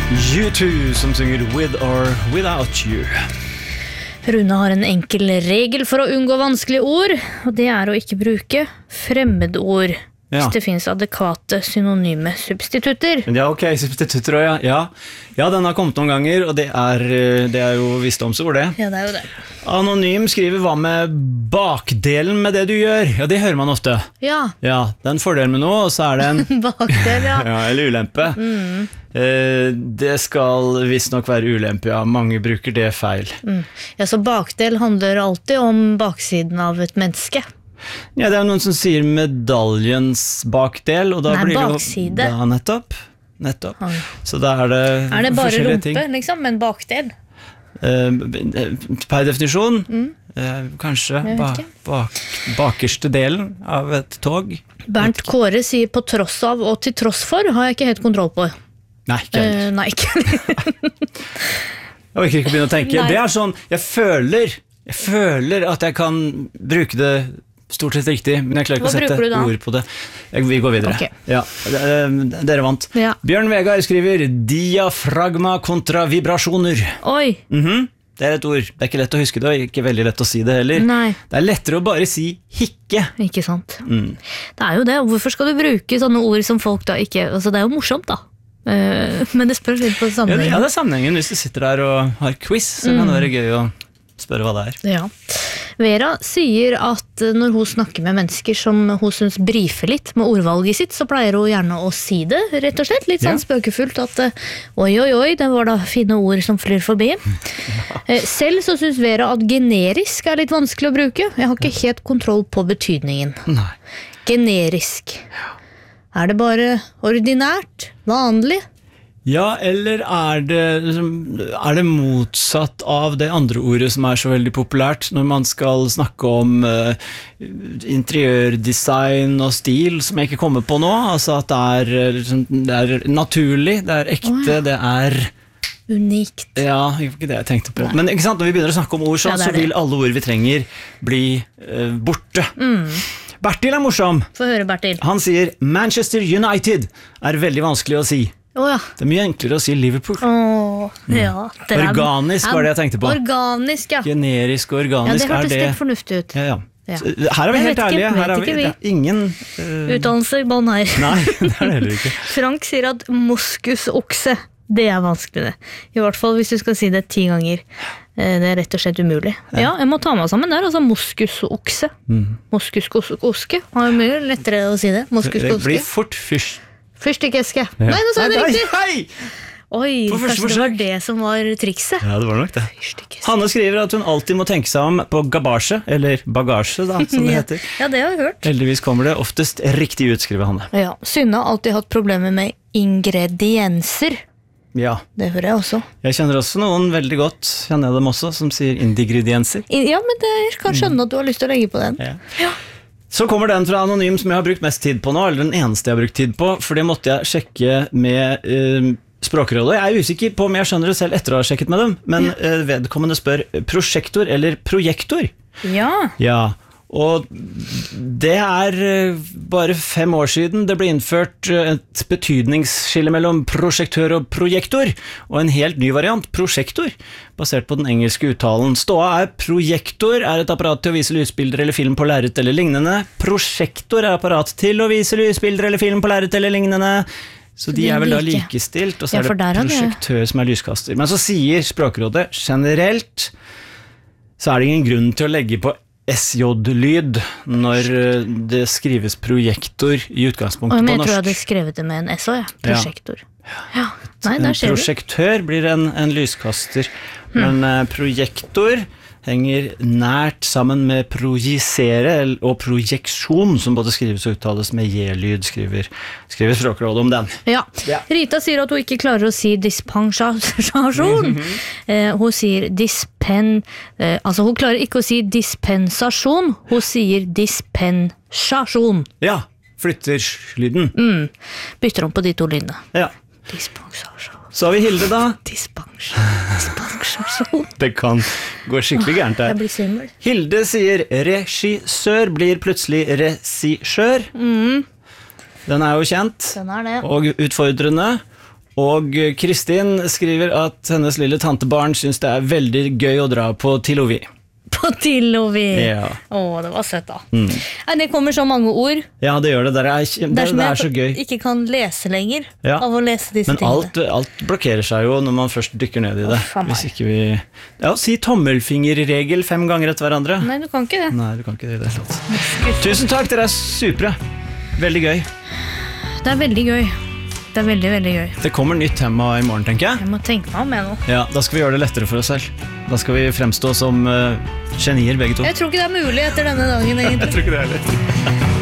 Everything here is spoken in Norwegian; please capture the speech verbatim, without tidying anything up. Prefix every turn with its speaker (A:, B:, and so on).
A: U two som synger With or Without You.
B: Rune har en enkel regel for å unngå vanskelige ord, og det er å ikke bruke fremmedord.
A: Ja.
B: Hvis det finnes adekvate synonyme substitutter.
A: Ja, ok, substitutter også, ja. ja. Ja, den har kommet noen ganger, og det er, det er jo visdomsord, det.
B: Ja, det er jo det.
A: Anonym skriver hva med bakdelen med det du gjør? Ja, det hører man ofte.
B: Ja.
A: Ja, det er en fordel med noe, og så er det en
B: Bakdel, ja.
A: ja, eller ulempe.
B: Mm.
A: Eh, det skal visst nok være ulempe, ja. Mange bruker det feil.
B: Mm. Ja, så bakdel handler alltid om baksiden av et menneske.
A: Ja, det er noen som sier medaljens bakdel, og da
B: Nei,
A: blir det jo...
B: bakside.
A: Ja, nettopp. Nettopp.
B: Oi.
A: Så da er det
B: Er det bare
A: forskjellige
B: rumpe,
A: ting.
B: liksom, men bakdel?
A: Eh, per definisjon,
B: Mm.
A: eh, kanskje
B: Jeg vet
A: ba,
B: ikke.
A: bak, bakerste delen av et tog.
B: Bernt Kåre sier på tross av og til tross for, har jeg ikke helt kontroll på.
A: Nei, ikke heller.
B: Eh, nei, ikke
A: Jeg orker ikke begynne å tenke.
B: Nei.
A: Det er sånn, jeg føler, jeg føler at jeg kan bruke det stort sett riktig, men jeg klarer ikke
B: Hva
A: å sette
B: bruker du da?
A: ord på det. Jeg, vi går videre.
B: Ok.
A: Ja, eh, dere vant.
B: Ja.
A: Bjørn Vegard skriver diafragma kontra vibrasjoner.
B: Oi,
A: Mhm. Det er et ord. Det er ikke lett å huske det, og ikke veldig lett å si det heller.
B: nei,
A: Det er lettere å bare si hikke.
B: ikke sant.
A: Mm.
B: Det er jo det, hvorfor skal du bruke sånne ord som folk da ikke, altså det er jo morsomt da. Eh, men det spørs litt på
A: Ja, det,
B: sammenhengen.
A: ja, det er sammenhengen. Hvis du sitter der og har quiz, så kan det være gøy å spørre hva det er.
B: Ja. Vera sier at når hun snakker med mennesker som hun synes brifer litt med ordvalget sitt, så pleier hun gjerne å si det, rett og slett, litt sånn
A: Ja.
B: spøkefullt at eh, oi, oi, oi, det var da fine ord som flyr forbi. Eh, Selv så synes Vera at generisk er litt vanskelig å bruke. Jeg har ikke helt kontroll på betydningen.
A: Nei.
B: Generisk. Er det bare ordinært? Vanlig?
A: Ja, eller er det, liksom, er det motsatt av det andre ordet som er så veldig populært når man skal snakke om uh, interiørdesign og stil, som jeg ikke kommer på nå? Altså at det er, eh, liksom, det er naturlig, det er ekte,
B: Å, ja.
A: det er...
B: Unikt.
A: Ja, ikke det jeg tenkte på. Men ikke sant, når vi begynner å snakke om ord sånn,
B: Ja, det er
A: så vil
B: det.
A: alle ord vi trenger bli eh, borte. Bertil er morsom.
B: Få høre, Bertil.
A: Han sier Manchester United er veldig vanskelig å si.
B: Åja.
A: Det er mye enklere å si Liverpool.
B: Åh, ja. det er-
A: Organisk var det jeg tenkte på.
B: Organisk, ja.
A: Generisk og
B: Ja,
A: organisk
B: det hørtes
A: er det.
B: litt fornuftig ut.
A: Ja, ja.
B: Ja.
A: Så, her er vi
B: Jeg
A: helt
B: vet ikke,
A: ærlige. Her
B: vet
A: er vi,
B: ikke vi.
A: det er ingen eh,
B: Utdannelse i bånn her.
A: Nei, det er det heller ikke.
B: Frank sier at moskusokse, det er vanskelig det. I hvert fall hvis du skal si det ti ganger. Eh, Det er rett og slett umulig. Ja, jeg må ta meg sammen der, altså moskusokse.
A: Mm.
B: Moskuskoske. Har jo mye lettere å si det.
A: Det
B: Moskuskoske.
A: blir fort fyrst.
B: Fyrstikkeske. Nei, nå sa jeg det
A: Nei,
B: riktig!
A: Hei!
B: Oi,
A: På første
B: kanskje det var
A: forsøk.
B: det som var trikset.
A: Ja, det var nok det.
B: Fyrstikkeske.
A: Hanne skriver at hun alltid må tenke seg om på gabasje, eller bagasje da, som det
B: Ja.
A: heter.
B: Ja, det har jeg hørt.
A: Heldigvis kommer det oftest riktig ut, skriver Hanne.
B: Ja, Synne har alltid hatt problemer med ingredienser.
A: Ja,
B: Det hører jeg også.
A: jeg kjenner også noen veldig godt, kjenner jeg dem også, som sier ingredienser.
B: I- Ja, men det, jeg kan skjønne at du har lyst til å legge på den.
A: Ja. Så kommer den fra Anonym som jeg har brukt mest tid på nå, eller den eneste jeg har brukt tid på, for det måtte jeg sjekke med uh, Språkrådet. Jeg er usikker på om jeg skjønner det selv etter å ha sjekket med dem, men eh, vedkommende spør prosjektor eller projektor.
B: Ja.
A: Ja, og det er eh, bare fem år siden det ble innført eh, et betydningsskille mellom prosjektør og projektor, og en helt ny variant, prosjektor, basert på den engelske uttalen. Ståa er projektor er et apparat til å vise lysbilder eller film på lerret eller lignende. Prosjektor er apparat til å vise lysbilder eller film på lerret eller lignende. Så de
B: de er
A: er vel da
B: like.
A: likestilt, og så
B: Ja,
A: er
B: for
A: det
B: der er det-
A: prosjektør som er lyskaster. Men så sier Språkrådet generelt så er det ingen grunn til å legge på S J-lyd når eh, det skrives projektor i
B: Og
A: utgangspunktet
B: jeg
A: på
B: tror jeg hadde
A: norsk.
B: skrevet det med en S også, ja.
A: Ja.
B: Prosjektor. Ja. Nei,
A: En
B: der ser du.
A: prosjektør blir en, en lyskaster,
B: Hmm.
A: men eh, projektor henger nært sammen med projisere el- og projeksjon, som både skrives og uttales med J-lyd, skriver, skriver Språkrådet om den.
B: Ja.
A: Ja.
B: Rita sier at hun ikke klarer å si dispensasjon. eh, hun sier dispen... Eh, altså, hun klarer ikke å si dispensasjon, hun sier dispensasjon.
A: Ja, flytter lyden.
B: Mm. Bytter om på de to lydene.
A: Ja.
B: Dispensasjon.
A: Så har vi Hilde da.
B: Dispens- Dispensasjon.
A: Det kan gå skikkelig gærent
B: Jeg
A: der.
B: blir svimmel.
A: Hilde sier regissør blir plutselig regissør. Den er jo kjent
B: Den er det.
A: og utfordrende. Og Kristin skriver at hennes lille tantebarn synes det er veldig gøy å dra på Tilovi.
B: På Tilovi.
A: Ja.
B: Åh, det var søtt da. Mm. Nei, det kommer så mange ord.
A: Ja, det gjør det. Det er, det, det er, det er så gøy.
B: Jeg ikke kan lese lenger
A: ja.
B: av å lese disse
A: Men
B: tingene.
A: alt, alt blokkerer seg jo når man først dykker ned i det.
B: Oh,
A: Hvis ikke vi... Ja, si tommelfingerregel fem ganger etter hverandre.
B: Nei, du kan ikke det.
A: Nei, du kan ikke det. det er Tusen takk, dere er supre. Veldig gøy.
B: Det er veldig gøy. Det er veldig, veldig gøy.
A: Det kommer nytt tema i morgen, tenker jeg.
B: Jeg må tenke meg om jeg nå.
A: Ja, da skal vi gjøre det lettere for oss selv. Da skal vi fremstå som uh, genier begge to.
B: Jeg tror ikke det er mulig etter denne dagen, egentlig.
A: Jeg tror ikke det heller.